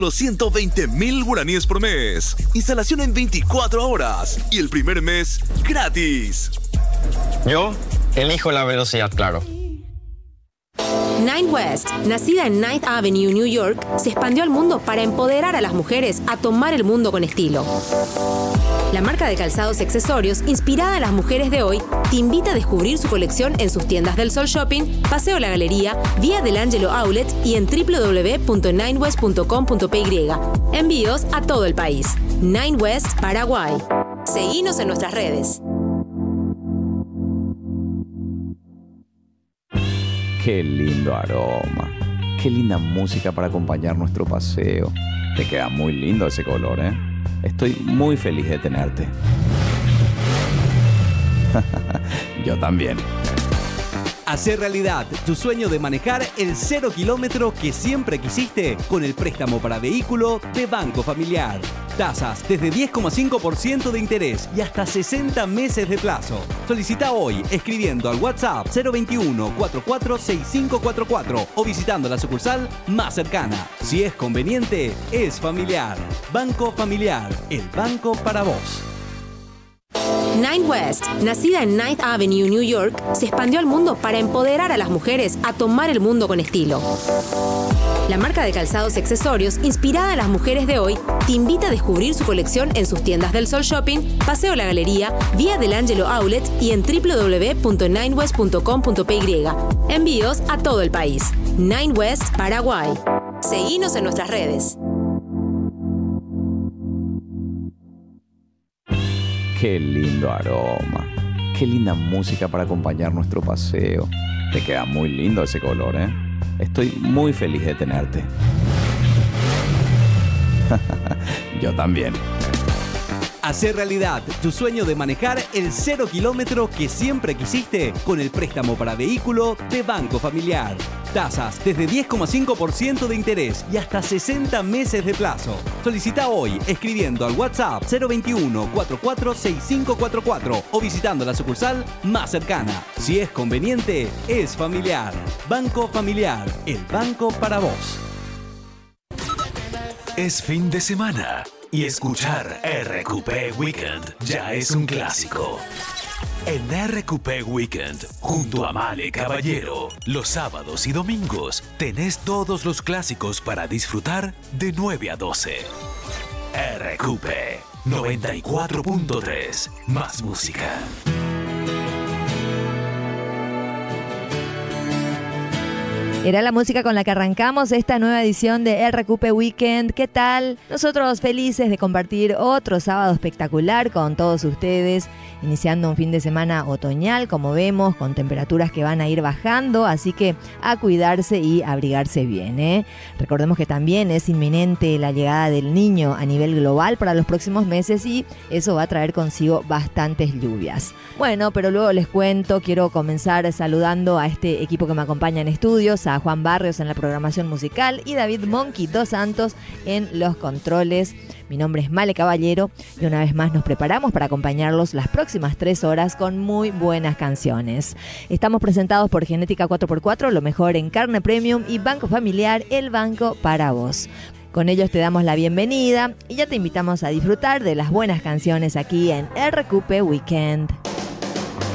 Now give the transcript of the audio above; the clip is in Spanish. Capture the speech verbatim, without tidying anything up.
Los ciento veinte mil guaraníes por mes. Instalación en veinticuatro horas. Y el primer mes gratis. Yo elijo la velocidad, claro. Nine West, nacida en Ninth Avenue, New York, se expandió al mundo para empoderar a las mujeres a tomar el mundo con estilo. La marca de calzados y accesorios, inspirada en las mujeres de hoy, te invita a descubrir su colección en sus tiendas del Sol Shopping, Paseo La Galería, Vía del Ángelo Outlet y en doble u doble u doble u punto nine west punto com punto p y. Envíos a todo el país. Nine West, Paraguay. Seguinos en nuestras redes. Qué lindo aroma, qué linda música para acompañar nuestro paseo. Te queda muy lindo ese color, ¿eh? Estoy muy feliz de tenerte. Yo también. Hacer realidad tu sueño de manejar el cero kilómetro que siempre quisiste con el préstamo para vehículo de Banco Familiar. Tasas desde diez coma cinco por ciento de interés y hasta sesenta meses de plazo. Solicita hoy escribiendo al WhatsApp cero veintiuno, cuarenta y cuatro, sesenta y cinco cuarenta y cuatro o visitando la sucursal más cercana. Si es conveniente, es familiar. Banco Familiar, el banco para vos. Nine West, nacida en Ninth Avenue, New York, se expandió al mundo para empoderar a las mujeres a tomar el mundo con estilo. La marca de calzados y accesorios, inspirada en las mujeres de hoy, te invita a descubrir su colección en sus tiendas del Sol Shopping, Paseo La Galería, Vía del Ángelo Outlet y en doble u doble u doble u punto nine west punto com punto p y. Envíos a todo el país. Nine West, Paraguay. Seguinos en nuestras redes. Qué lindo aroma, qué linda música para acompañar nuestro paseo. Te queda muy lindo ese color, ¿eh? Estoy muy feliz de tenerte. Yo también. Hacer realidad tu sueño de manejar el cero kilómetro que siempre quisiste con el préstamo para vehículo de Banco Familiar. Tasas desde diez coma cinco por ciento de interés y hasta sesenta meses de plazo. Solicita hoy escribiendo al WhatsApp cero veintiuno, cuarenta y cuatro, sesenta y cinco cuarenta y cuatro o visitando la sucursal más cercana. Si es conveniente, es familiar. Banco Familiar, el banco para vos. Es fin de semana y escuchar R Q P Weekend ya es un clásico. En R Q P Weekend, junto a Male Caballero, los sábados y domingos tenés todos los clásicos para disfrutar de nueve a doce. R Q P noventa y cuatro punto tres, más música. Era la música con la que arrancamos esta nueva edición de R Q P Weekend. ¿Qué tal? Nosotros felices de compartir otro sábado espectacular con todos ustedes, iniciando un fin de semana otoñal, como vemos, con temperaturas que van a ir bajando, así que a cuidarse y abrigarse bien, ¿eh? Recordemos que también es inminente la llegada del Niño a nivel global para los próximos meses y eso va a traer consigo bastantes lluvias. Bueno, pero luego les cuento, quiero comenzar saludando a este equipo que me acompaña en estudios, a Juan Barrios en la programación musical y David Monkey dos Santos en los controles. Mi nombre es Male Caballero y una vez más nos preparamos para acompañarlos las próximas tres horas con muy buenas canciones. Estamos presentados por Genética cuatro por cuatro, lo mejor en carne premium, y Banco Familiar, el banco para vos. Con ellos te damos la bienvenida y ya te invitamos a disfrutar de las buenas canciones aquí en R Q P Weekend.